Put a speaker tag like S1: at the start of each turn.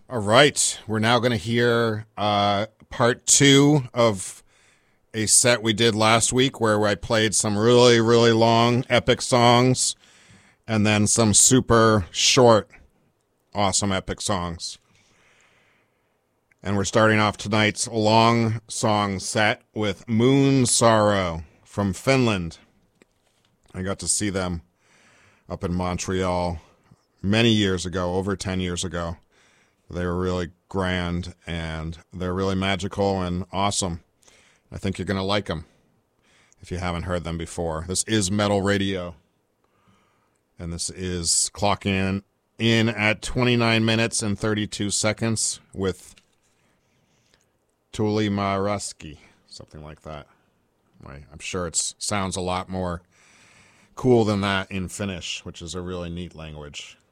S1: All right, we're now going to hear part two of a set we did last week where I played some really, really long, epic songs and then some super short, awesome, epic songs. And we're starting off tonight's long song set with Moon Sorrow from Finland. I got to see them up in Montreal many years ago, over 10 years ago. They were really grand, and they're really magical and awesome. I think you're going to like them if you haven't heard them before. This is Metal Radio, and this is clocking in at 29 minutes and 32 seconds with Tuli Maraski, something like that. I'm sure it sounds a lot more cool than that in Finnish, which is a really neat language.